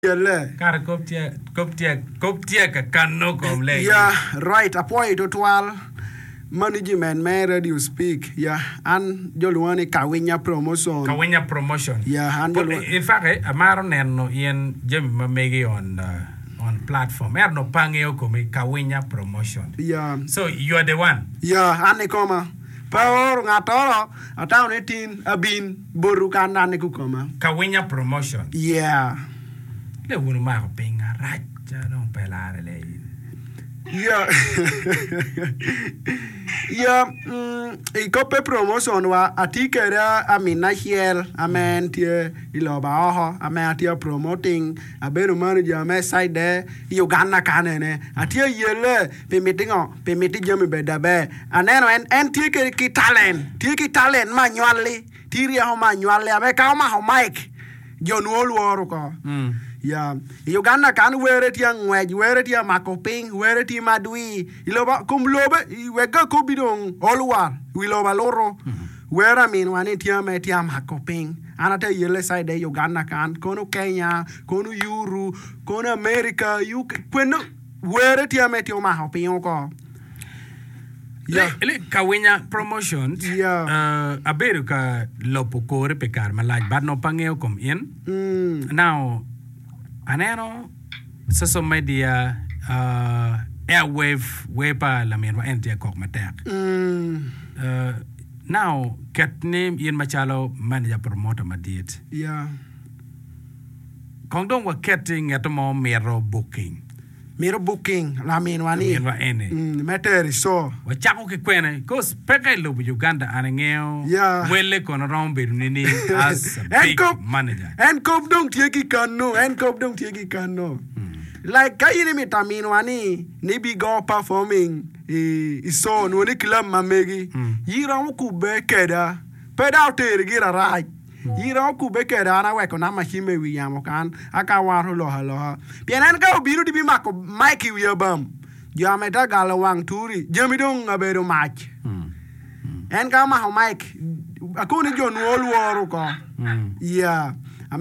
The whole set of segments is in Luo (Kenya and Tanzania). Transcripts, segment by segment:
Kar koptia ka kanno kom le. Yeah, right. Apoy total management may radio speak. Yeah, and joluani Kawinya promotion. Kawinya promotion. Yeah, and in fact, amaro nenno yen jem mamegi on platform. Erno pangeo komi Kawinya promotion. Yeah. So you are the one. Yeah, ane koma. Power ngatoro atau netin abin borukan ane kukoma. Kawinya promotion. Yeah. Le wunu ma pinga raja no pelare le. Yeah. Yeah, ikope promotion wa atikera amina hiel amen tie iloba oho amen atia promoting aberu manager ame side de Uganda kanene atia yele pe meeting jami bedabe aneno en tie ki talent manually tiria ho manually ame ka ma ho mic jonwol woro ko. Yeah, Uganda kan were tia ngwej were tia makoping were tia madui iloba kumlobe wega kubidong olwar wiloba loro where I mean wani tia me tia makoping anata yele side de Uganda kan kono Kenya kono Euro kono America UK kweno were tia me tia makoping ko. Yeah, le Kawinya promotions. Yeah. Aberu ka lopo kore pekar malaj bad no pangeo kom in. Now anero social media airwave wepa la mirwa entia kok matek. Now cat name yen machalo manager promoter madit. Yeah. Kong dong wa ketting at mo mero booking. Mero booking la minwani. Mirwa ene. Matter so. Wa chako ke kwene cause peka lo Uganda anengeo. Yeah. Wele kono rombe nini as a big manager. En kop dong tiegi kano. Like kayini mitamin wani ni bigo performing iso no ni club mamegi. Yira ku bekeda. Peda otere gira right. Yira ku bekeda na weko na machime wi yamo kan aka waru loha. Pianan ka obiru di bi mako Mikey wi abam. Jameta galawang turi. Jamidong abedo match. En ka ma ho Mike akuni John Wolworo ko. Yeah.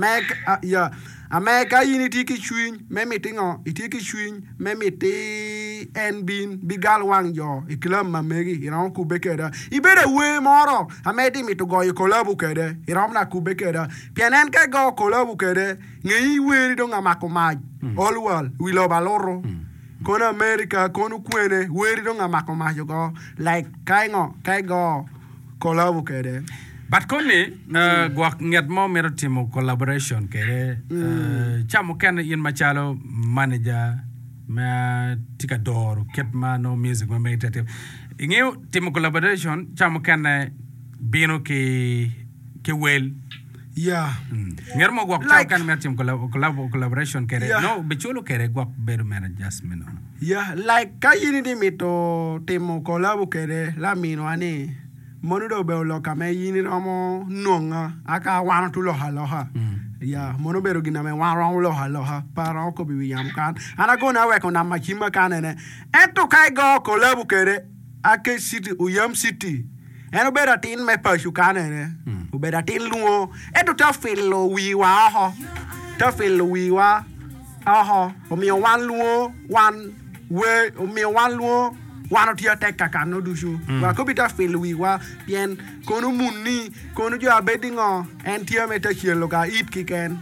America unity ki chwin me meetingo itiki chwin me meti en bin bigal wang jo iklam mamegi iran ku bekeda ibere we moro ameti mi to go kolabu kede iran na ku bekeda pianen ke go kolabu kede ngi we do ngamako maj allwal we lo baloro kono America kono kwene we do ngamako maj go like kai go kolabu kede. But kone guak nget mo mero timo collaboration kere chamo kene yin machalo manager ma tika doro ket mano music ma meditative ingeo timo collaboration chamo kene bino ke well. Yeah. Nger mo guak like, chamo kene mero timo collaboration kere no bechulo kere guak beru managers meno. Yeah, like kayini di mito timo collabo kere la mino ani mono be lo kame yini romo nonga aka wana tu loha ya mono be rogina me wana loha para ko bi yam kan ana go na we ko na machima kan ne eto kai go ko lebu kere ake city uyam city eno be ratin me pa shu kan ne u be ratin luo eto ta filo wiwa ho ta filo wiwa aha o mi wan luo wan we o mi wan luo wano tia teka kano dushu wa ko bita filwi wa bien kono munni kono jo abedingo en tia meta chielo ga it kiken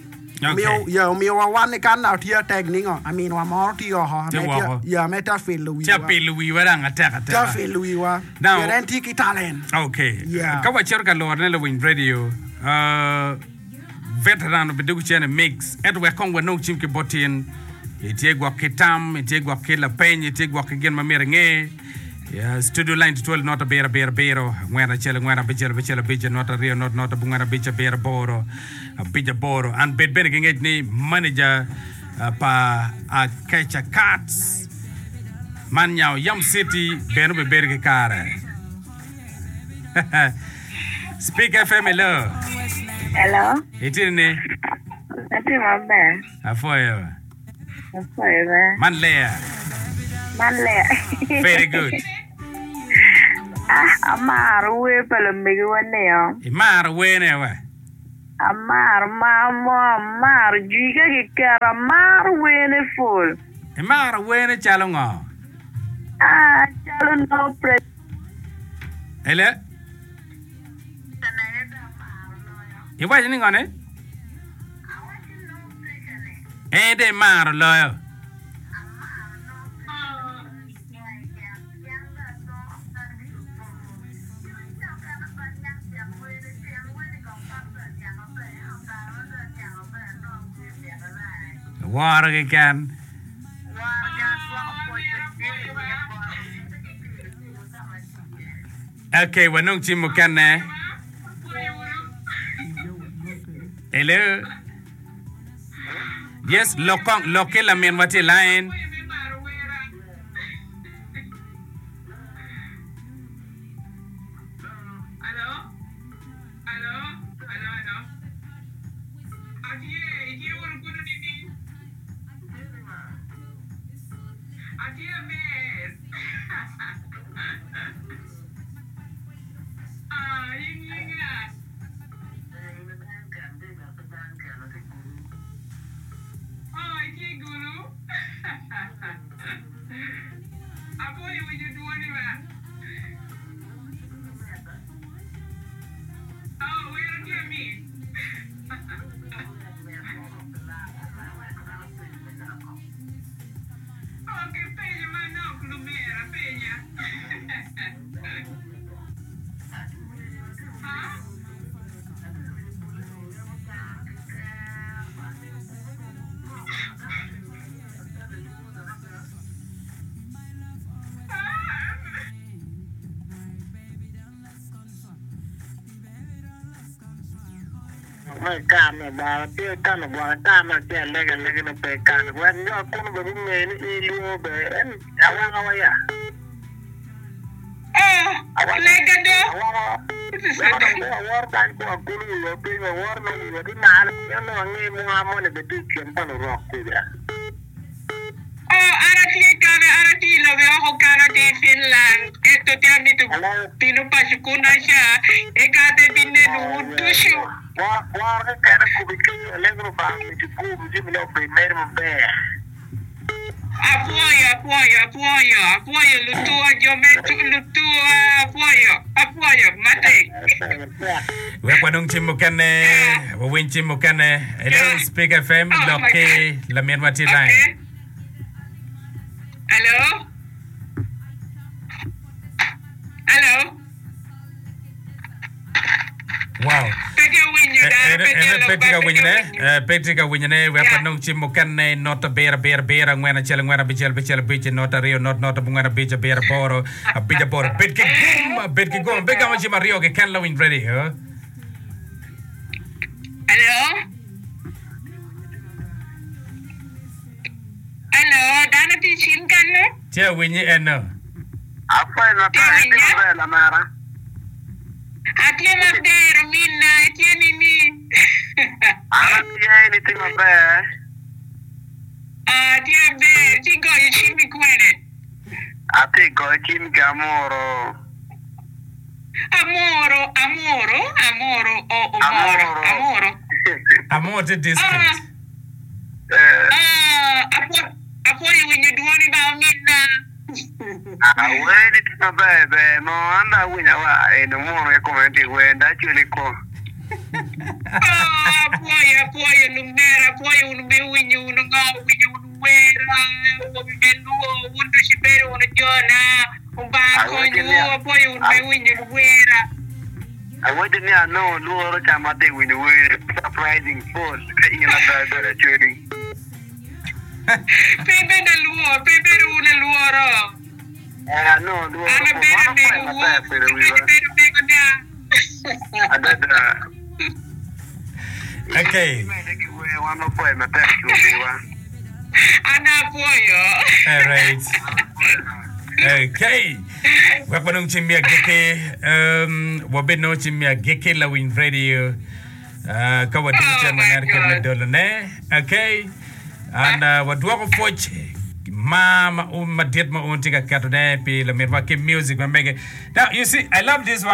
mi wa wan kan na tia tekningo I mean wa mor ti ho ya meta filwi tia filwi wa nga teka tia filwi wa en ti ki talent. Okay ka wa cher ka lor ne lo win radio veteran of the chene mix et we kon we no chim ke botin itegwa kitam itegwa kila penye itegwa kigen mamerenge ya studio line 12 not a bero ngwana chele ngwana bichela not a rio not a bungwana bicha bera boro bija boro and bed ngej ni manager pa a kecha cats manyao yam city beno be berge kare Speak FM hello itini ati mabbe afoyo Manlea. Very good. Amar we pala migi wane yo. Imar we ne wa. Amar, mamo, amar, giga que amar, wene full. Mar wene chalongo. Ah, chalo no pre. Ele. Iwa jini ngone? De mar loyo. War again. Okay, wanong chimukan ne. Hello. Yes, loke la men wati line. Cam ba tiêu tan ba tan mà tiền lấy nó về cam quen do con bự nghề nó đi luôn về em awang awaya Lega do. awar kan ko akulu yo pe awar no yo di na ya no ngi mo amo ne betu tiempo no rock ya Arati lo veo ho cara de Finland. Esto te han dicho. Tino pasukuna siya. Ekate dinne no tushu. war ka na ko bikin alegro ba mi ko mi mi lo primeiro mo be Apoyo, lutua, yo me lutua, apoyo, mate. We wanong chimukan ne. Wawin chimukan ne. Hello, Speak FM. Loke la men wati line. Hello? Wow. Petika winyane we panong chimukan ne nota bera ngwana chela ngwana bichel biche nota rio nota ngwana biche bera boro a biche boro bitki gum bega ma chima rio ke kan lawin ready huh? Hello, dana ti chin kan no? Che winyi eno. apa na ta ni be la mara Atia mabdero minna, atia nini. ana tie ni ti be Atia be, tingo yu chimi kwene. ate go chin gamoro Amor the district. Apoyo when you do any about minna. where did you be no anda winya wa no mo e commenti we da chuli ko Apoyo numera, apoyo unbe winyu unga winyu wera, wabelu undu shibero unajona, umbako nyu apoyo unbe winyu wera. I want to know Lord Chamate when we surprising force in a trading. Pepe una luoro. No, Ana Okay. Ana apoyo. All right. Okay. Wapanong chimia geke wabeno chimia geke la win radio kawadu chama na dola ne. Okay. And wadwa ko foch ma ma diet ma untika katone pi la mirwa ke music ma mege. Now you see I love this one.